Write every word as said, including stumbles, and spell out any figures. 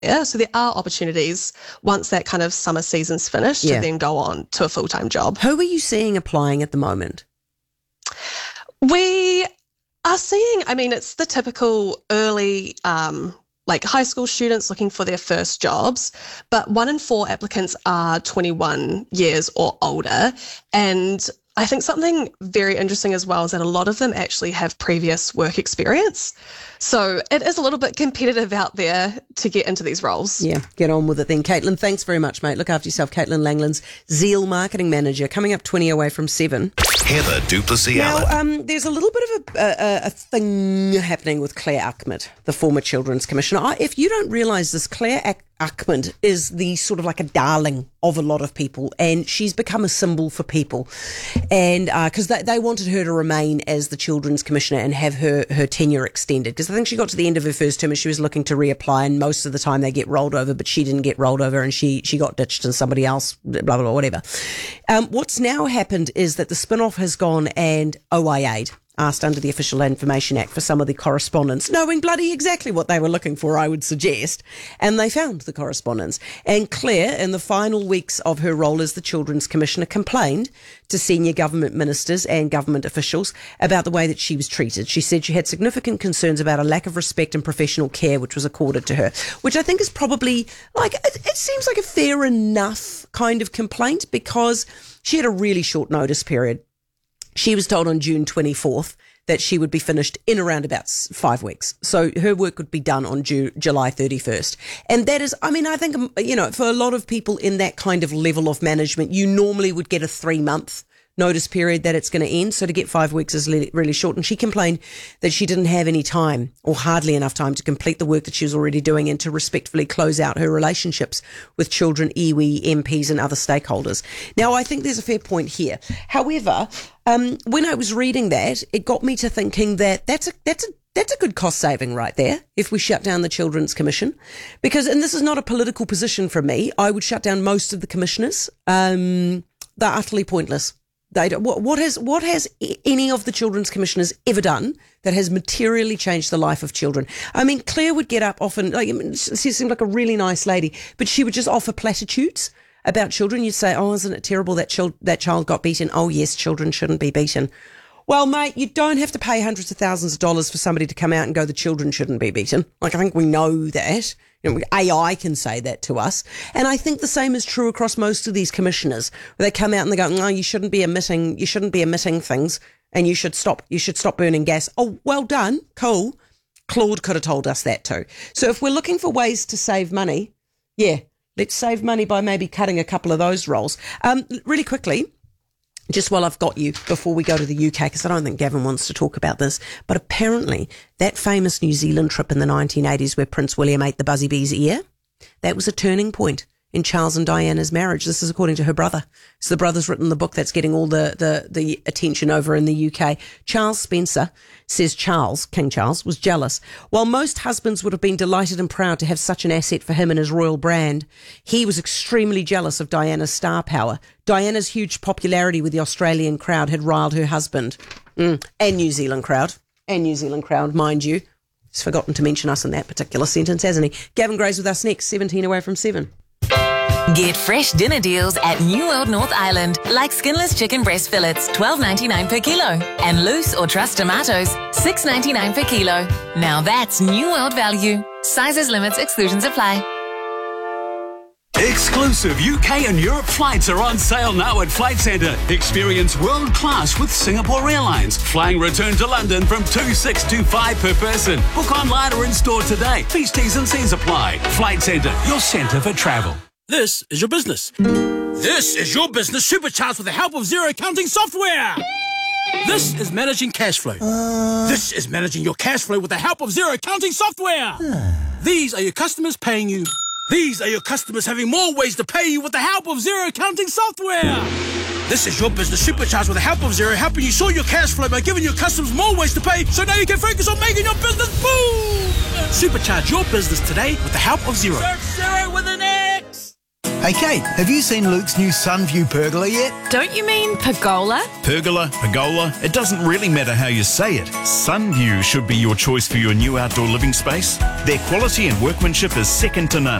there. So there are opportunities once that kind of summer season's finished Yeah. to then go on to a full-time job. Who are you seeing applying at the moment? We are seeing, I mean, it's the typical early, um, like high school students looking for their first jobs, but one in four applicants are twenty-one years or older. And I think something very interesting as well is that a lot of them actually have previous work experience. So it is a little bit competitive out there to get into these roles. Yeah, get on with it then. Caitlin, thanks very much, mate. Look after yourself. Caitlin Langlands, Zeal Marketing Manager, coming up twenty away from seven. Heather du Plessis-Allen. Now, um, there's a little bit of a, a, a thing happening with Claire Achmad, the former Children's Commissioner. I, if you don't realise this, Claire Ach- Achmad is the sort of like a darling of a lot of people, and she's become a symbol for people. And because uh, they, they wanted her to remain as the Children's Commissioner and have her, her tenure extended, because I think she got to the end of her first term and she was looking to reapply, and most of the time they get rolled over, but she didn't get rolled over and she, she got ditched and somebody else, blah, blah, blah, whatever. Um, what's now happened is that the spin-off has gone and O I A'd, asked under the Official Information Act for some of the correspondence, knowing bloody exactly what they were looking for, I would suggest. And they found the correspondence. And Claire, in the final weeks of her role as the Children's Commissioner, complained to senior government ministers and government officials about the way that she was treated. She said she had significant concerns about a lack of respect and professional care which was accorded to her, which I think is probably, like, it, it seems like a fair enough kind of complaint, because she had a really short notice period. She was told on June twenty-fourth that she would be finished in around about five weeks. So her work would be done on Ju- July thirty-first. And that is, I mean, I think, um, you know, for a lot of people in that kind of level of management, you normally would get a three-month notice period that it's going to end. So to get five weeks is really, really short. And she complained that she didn't have any time, or hardly enough time, to complete the work that she was already doing and to respectfully close out her relationships with children, iwi, M Ps and other stakeholders. Now, I think there's a fair point here. However, um, when I was reading that, it got me to thinking that that's a, that's a, That's a good cost saving right there, if we shut down the Children's Commission. Because, and this is not a political position from me, I would shut down most of the commissioners. Um, they're utterly pointless. They don't, what, what has what has any of the Children's Commissioners ever done that has materially changed the life of children? I mean, Claire would get up often, like, she seemed like a really nice lady, but she would just offer platitudes about children. You'd say, oh, isn't it terrible that child, that child got beaten? Oh, yes, children shouldn't be beaten. Well, mate, you don't have to pay hundreds of thousands of dollars for somebody to come out and go, the children shouldn't be beaten. Like, I think we know that. You know, A I can say that to us. And I think the same is true across most of these commissioners, where they come out and they go, no, you shouldn't be emitting, you shouldn't be emitting things, and you should stop, you should stop burning gas. Oh, well done. Cool. Claude could have told us that too. So if we're looking for ways to save money, yeah, let's save money by maybe cutting a couple of those roles. Um, really quickly, just while I've got you, before we go to the U K, because I don't think Gavin wants to talk about this, but apparently that famous New Zealand trip in the nineteen eighties where Prince William ate the Buzzy Bee's ear, that was a turning point in Charles and Diana's marriage. This is according to her brother. So the brother's written the book that's getting all the, the, the attention over in the U K. Charles Spencer says Charles, King Charles, was jealous. While most husbands would have been delighted and proud to have such an asset for him and his royal brand, he was extremely jealous of Diana's star power. Diana's huge popularity with the Australian crowd had riled her husband. Mm. And New Zealand crowd. And New Zealand crowd, mind you. He's forgotten to mention us in that particular sentence, hasn't he? Gavin Gray's with us next, seventeen away from seven. Get fresh dinner deals at New World North Island, like skinless chicken breast fillets, twelve ninety-nine per kilo, and loose or truss tomatoes, six ninety-nine per kilo. Now that's New World value. Sizes, limits, exclusions apply. Exclusive U K and Europe flights are on sale now at Flight Centre. Experience world class with Singapore Airlines. Flying return to London from two thousand six hundred twenty-five per person. Book online or in store today. Fees, T's and C's apply. Flight Centre, your centre for travel. This is your business. This is your business supercharged with the help of Xero accounting software. This is managing cash flow. Uh... This is managing your cash flow with the help of Xero accounting software. These are your customers paying you. These are your customers having more ways to pay you with the help of Xero accounting software. This is your business supercharged with the help of Xero, helping you sort your cash flow by giving your customers more ways to pay, so now you can focus on making your business boom. Supercharge your business today with the help of Xero. Search Xero with an X. Hey Kate, have you seen Luke's new Sunview pergola yet? Don't you mean pergola? Pergola, pergola, it doesn't really matter how you say it. Sunview should be your choice for your new outdoor living space. Their quality and workmanship is second to none.